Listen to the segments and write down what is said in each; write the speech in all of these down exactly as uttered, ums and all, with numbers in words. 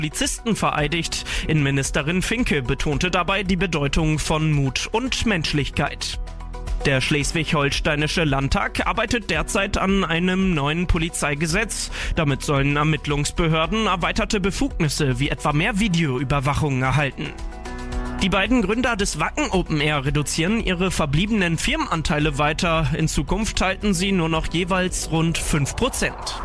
Polizisten vereidigt. Innenministerin Finke betonte dabei die Bedeutung von Mut und Menschlichkeit. Der Schleswig-Holsteinische Landtag arbeitet derzeit an einem neuen Polizeigesetz. Damit sollen Ermittlungsbehörden erweiterte Befugnisse wie etwa mehr Videoüberwachung erhalten. Die beiden Gründer des Wacken Open Air reduzieren ihre verbliebenen Firmenanteile weiter. In Zukunft halten sie nur noch jeweils rund fünf Prozent.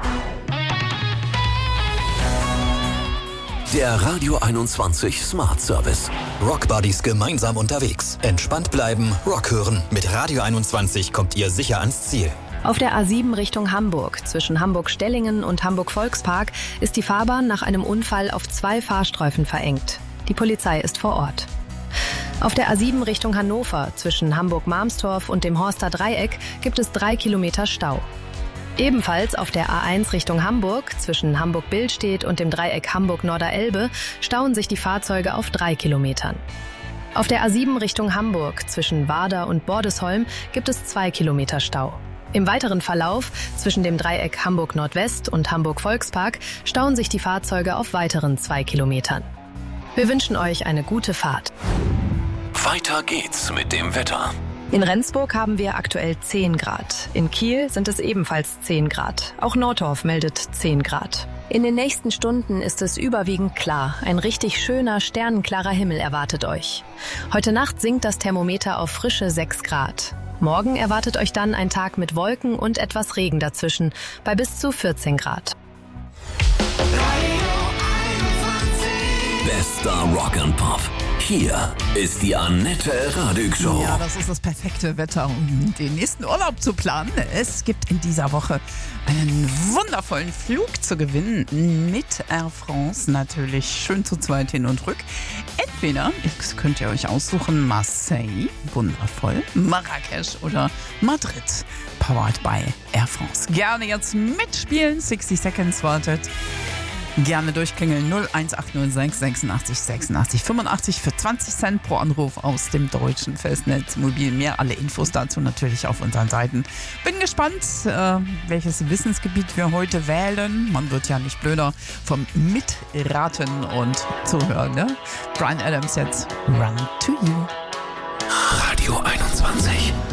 Der Radio einundzwanzig Smart Service. Rock Buddies gemeinsam unterwegs. Entspannt bleiben, Rock hören. Mit Radio einundzwanzig kommt ihr sicher ans Ziel. Auf der A sieben Richtung Hamburg, zwischen Hamburg-Stellingen und Hamburg-Volkspark, ist die Fahrbahn nach einem Unfall auf zwei Fahrstreifen verengt. Die Polizei ist vor Ort. Auf der A sieben Richtung Hannover, zwischen Hamburg-Marmstorf und dem Horster Dreieck, gibt es drei Kilometer Stau. Ebenfalls auf der A eins Richtung Hamburg, zwischen Hamburg-Billstedt und dem Dreieck Hamburg-Norderelbe, stauen sich die Fahrzeuge auf drei Kilometern. Auf der A sieben Richtung Hamburg, zwischen Warder und Bordesholm, gibt es zwei Kilometer Stau. Im weiteren Verlauf, zwischen dem Dreieck Hamburg-Nordwest und Hamburg-Volkspark, stauen sich die Fahrzeuge auf weiteren zwei Kilometern. Wir wünschen euch eine gute Fahrt. Weiter geht's mit dem Wetter. In Rendsburg haben wir aktuell zehn Grad. In Kiel sind es ebenfalls zehn Grad. Auch Nordorf meldet zehn Grad. In den nächsten Stunden ist es überwiegend klar. Ein richtig schöner, sternenklarer Himmel erwartet euch. Heute Nacht sinkt das Thermometer auf frische sechs Grad. Morgen erwartet euch dann ein Tag mit Wolken und etwas Regen dazwischen, bei bis zu vierzehn Grad. Bester Rock and Pop. Hier ist die Annette Radig Show. Ja, das ist das perfekte Wetter, um den nächsten Urlaub zu planen. Es gibt in dieser Woche einen wundervollen Flug zu gewinnen mit Air France. Natürlich schön zu zweit hin und rück. Entweder, jetzt könnt ihr euch aussuchen, Marseille, wundervoll, Marrakesch oder Madrid, powered by Air France. Gerne jetzt mitspielen, sechzig Seconds wartet. Gerne durchklingeln null eins acht null sechs sechsundachtzig sechsundachtzig fünfundachtzig für zwanzig Cent pro Anruf aus dem deutschen Festnetz mobil. Mehr alle Infos dazu natürlich auf unseren Seiten. Bin gespannt, äh, welches Wissensgebiet wir heute wählen. Man wird ja nicht blöder vom Mitraten und Zuhören. Ne? Bryan Adams jetzt, Run to You. Radio einundzwanzig.